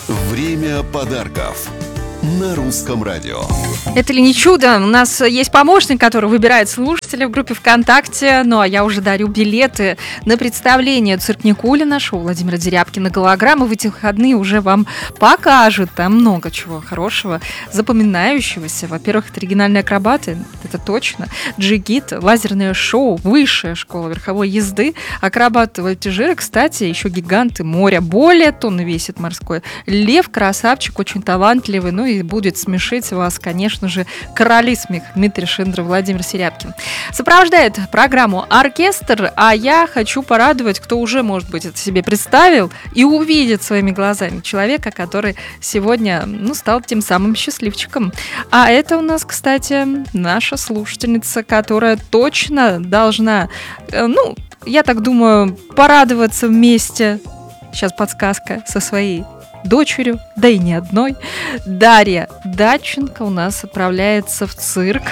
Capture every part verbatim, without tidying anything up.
Время подарков на Русском радио. Это ли не чудо? У нас есть помощник, который выбирает слушателей в группе ВКонтакте. Ну, а я уже дарю билеты на представление «Цирк Никулина», шоу Владимира Дерябкина «Голограммы». В эти выходные уже вам покажут там много чего хорошего, запоминающегося. Во-первых, это оригинальные акробаты, это точно. Джигит, лазерное шоу, высшая школа верховой езды, акробаты вольтежиры, кстати, еще гиганты моря. Более тонны весит морской лев, красавчик, очень талантливый, ну и будет смешить вас, конечно же, короли смеха Дмитрий Шиндров, Владимир Серябкин. Сопровождает программу оркестр, а я хочу порадовать, кто уже, может быть, это себе представил и увидит своими глазами человека, который сегодня, ну, стал тем самым счастливчиком. А это у нас, кстати, наша слушательница, которая точно должна, ну, я так думаю, порадоваться вместе, сейчас подсказка, со своей дочерью, да и не одной. Дарья Датченко у нас отправляется в цирк.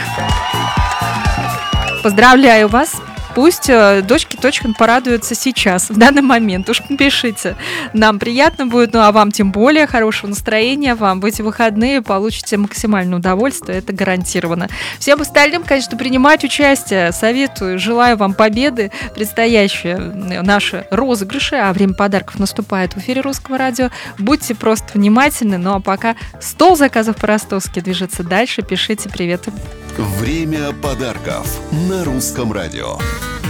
Поздравляю вас! Пусть дочки точно порадуются сейчас, в данный момент. Уж пишите. Нам приятно будет, ну а вам тем более хорошего настроения. Вам в эти выходные получите максимальное удовольствие, это гарантированно. Всем остальным, конечно, принимать участие советую. Желаю вам победы. Предстоящие наши розыгрыши, а время подарков наступает в эфире Русского радио. Будьте просто внимательны. Ну а пока стол заказов по-ростовски движется дальше. Пишите приветы. Время подарков на Русском радио.